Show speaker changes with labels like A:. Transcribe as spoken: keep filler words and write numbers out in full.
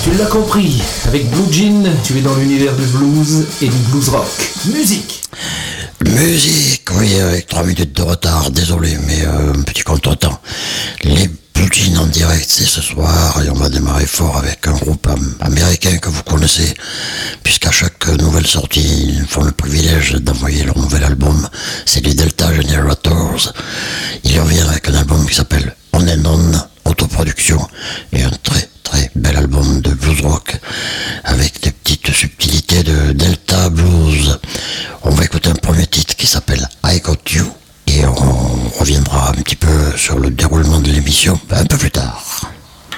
A: Tu l'as compris, avec Blue Jean, tu es dans l'univers du blues et du blues rock. Musique.
B: Musique, oui, avec trois minutes de retard, désolé, mais euh, un petit contretemps. Les Blue Jean en direct, c'est ce soir, et on va démarrer fort avec un groupe am- américain que vous connaissez, puisqu'à chaque nouvelle sortie, ils font le privilège d'envoyer leur nouvel album. C'est les Delta Generators. Ils reviennent avec un album qui s'appelle On and On, autoproduction, et un très très bel album de blues rock